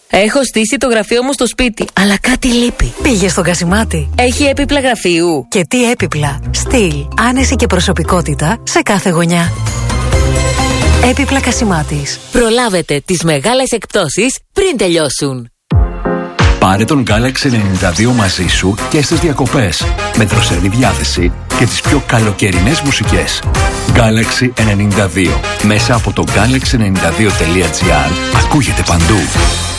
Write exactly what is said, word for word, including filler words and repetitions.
Έχω στήσει το γραφείο μου στο σπίτι, αλλά κάτι λείπει. Πήγε στον Κασιμάτη. Έχει έπιπλα γραφείου. Και τι έπιπλα. Στυλ, άνεση και προσωπικότητα σε κάθε γωνιά. Έπιπλα Κασιμάτης. Προλάβετε τις μεγάλες εκπτώσεις πριν τελειώσουν. Πάρε τον Galaxy ενενήντα δύο μαζί σου και στις διακοπές, με δροσερή διάθεση και τις πιο καλοκαιρινές μουσικές. Galaxy ενενήντα δύο. Μέσα από το γκάλαξι ενενήντα δύο τελεία τζι άρ ακούγεται παντού.